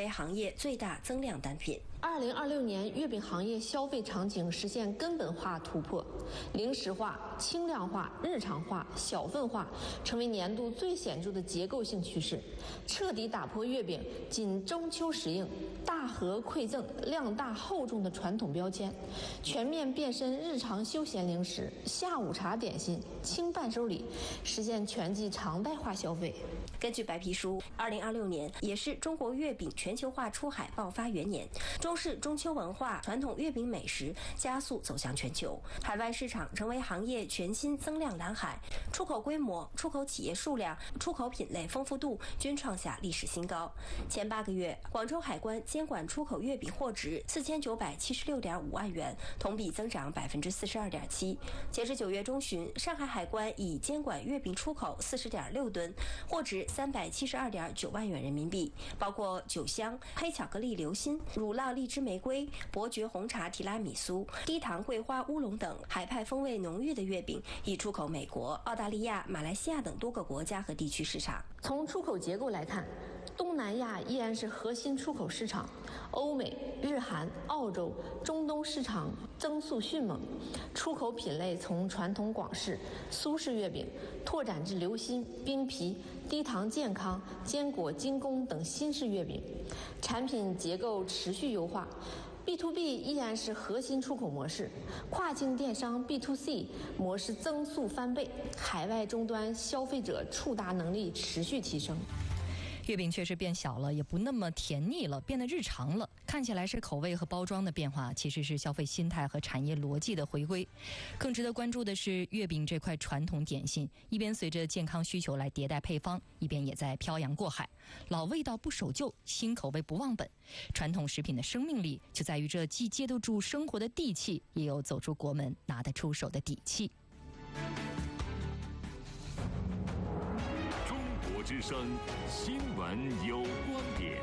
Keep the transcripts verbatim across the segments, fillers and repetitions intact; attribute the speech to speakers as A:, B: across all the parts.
A: 行业最大增量单品。
B: 二零二六年，月饼行业消费场景实现根本化突破，零食化、轻量化、日常化、小份化成为年度最显著的结构性趋势，彻底打破月饼仅中秋时令、大盒馈赠、量大厚重的传统标签，全面变身日常休闲零食、下午茶点心、轻伴手礼，实现全季常态化消费。
A: 根据白皮书，二零二六年也是中国月饼全球化出海爆发元年，中式中秋文化、传统月饼美食加速走向全球，海外市场成为行业全新增量蓝海，出口规模、出口企业数量、出口品类丰富度均创下历史新高。前八个月，广州海关监管出口月饼货值四千九百七十六点五万元，同比增长百分之四十二点七。截至九月中旬，上海海关已监管月饼出口四十点六吨，货值三百七十二点九万元人民币，包括酒香、黑巧克力流心、乳酪荔枝玫瑰、伯爵红茶提拉米苏、低糖桂花乌龙等海派风味浓郁的月饼，已出口美国、澳大利亚、马来西亚等多个国家和地区市场。
B: 从出口结构来看，东南亚依然是核心出口市场，欧美、日韩、澳洲、中东市场增速迅猛，出口品类从传统广式、苏式月饼拓展至流心、冰皮、低糖健康、坚果精工等新式月饼，产品结构持续优化。B to B 依然是核心出口模式，跨境电商 B to C 模式增速翻倍，海外终端消费者触达能力持续提升。
C: 月饼确实变小了，也不那么甜腻了，变得日常了。看起来是口味和包装的变化，其实是消费心态和产业逻辑的回归。更值得关注的是，月饼这块传统点心，一边随着健康需求来迭代配方，一边也在漂洋过海。老味道不守旧，新口味不忘本。传统食品的生命力就在于这既接得住生活的地气，也有走出国门拿得出手的底气。
D: 之声新闻有观点。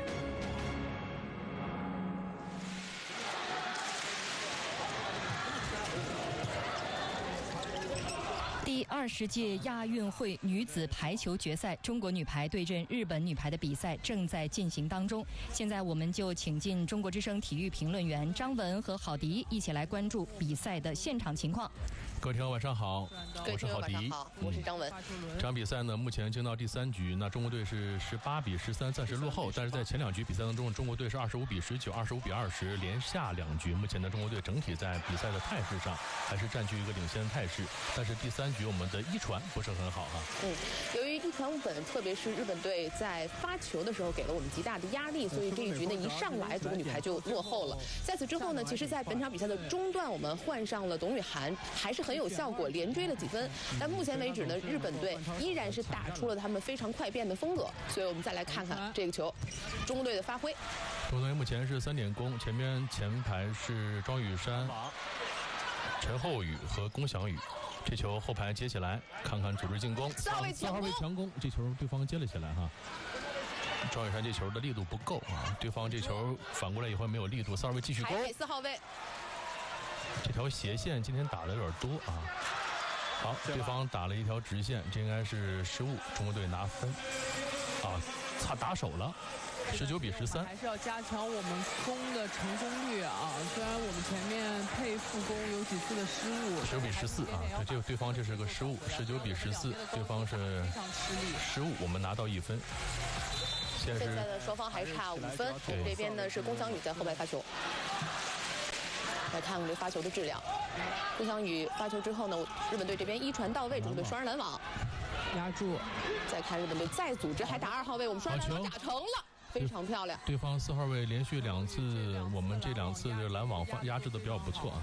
C: 第二十届亚运会女子排球决赛，中国女排对阵日本女排的比赛正在进行当中。现在我们就请进中国之声体育评论员张文和郝迪一起来关注比赛的现场情况。
E: 各位听友晚上好，我是郝迪，
B: 我是张文。
E: 这场比赛呢，目前进到第三局，那中国队是十八比十三，暂时落后。但是在前两局比赛当中，中国队是二十五比十九、二十五比二十，连下两局。目前的中国队整体在比赛的态势上还是占据一个领先的态势。但是第三局我们的一传不是很好哈。
F: 嗯，由于一传五本，特别是日本队在发球的时候给了我们极大的压力，所以这一局呢一上来，中国女排就落后了。在此之后呢，其实，在本场比赛的中段，我们换上了董雨涵，还是很有效果，连追了几分。但目前为止呢，日本队依然是打出了他们非常快变的风格。所以我们再来看看这个球，中国队的发挥。
E: 中国队目前是三点攻，前面前排是庄雨珊、陈厚宇和龚翔宇。这球后排接起来，看看组织进攻，
F: 四号位强攻，
E: 四号位强攻，这球对方接了起来哈。庄雨珊这球的力度不够啊，对方这球反过来以后没有力度，四号位继续攻。
F: 四号位，
E: 这条斜线今天打的有点多啊。好，对方打了一条直线，这应该是失误，中国队拿分啊，他打手了。十九比十三，
G: 还是要加强我们攻的成功率啊！虽然我们前面配副攻有几次的失误，
E: 十九比十四啊，这就对方这是个失误，十九比十四，对方是失误，我们拿到一分。
F: 现在的双方还差五分，我们这边呢是龚翔宇在后排发球。来看看这发球的质量，龚翔宇发球之后呢，日本队这边一传到位，中国队双人拦网
G: 压住。
F: 再看日本队再组织，还打二号位，我们双人拦网打成了。非常漂亮，
E: 对方四号位连续两次，我们这两次的拦网压制的比较不错啊。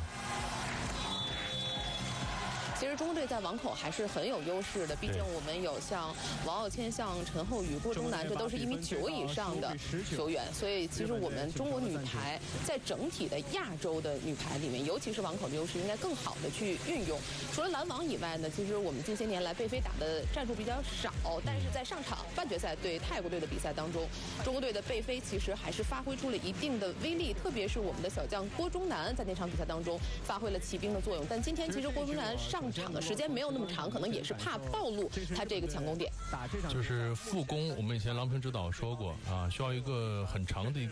F: 其实中国队在网口还是很有优势的，毕竟我们有像王傲谦、像陈厚宇、郭钟南，这都是一米九以上的球员，所以其实我们中国女排在整体的亚洲的女排里面，尤其是网口的优势，应该更好的去运用。除了拦网以外呢，其实我们近些年来贝菲打的战术比较少，但是在上场半决赛对泰国队的比赛当中，中国队的贝菲其实还是发挥出了一定的威力，特别是我们的小将郭钟南在那场比赛当中发挥了骑兵的作用。但今天其实郭钟南上场的时间没有那么长，可能也是怕暴露他这个强攻点。
E: 就是副攻，我们以前郎平指导说过啊，需要一个很长的一